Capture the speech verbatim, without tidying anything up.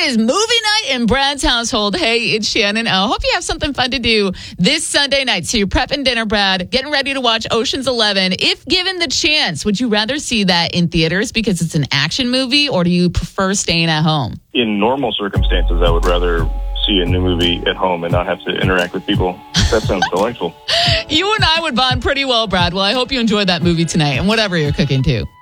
is movie night in Brad's household. Hey, it's Shannon. I hope you have something fun to do this Sunday night. So you're prepping dinner, Brad, getting ready to watch Ocean's Eleven. If given the chance, would you rather see that in theaters because it's an action movie, or do you prefer staying at home? In normal circumstances, I would rather see a new movie at home and not have to interact with people. That sounds delightful. You and I would bond pretty well, Brad. Well, I hope you enjoyed that movie tonight and whatever you're cooking too.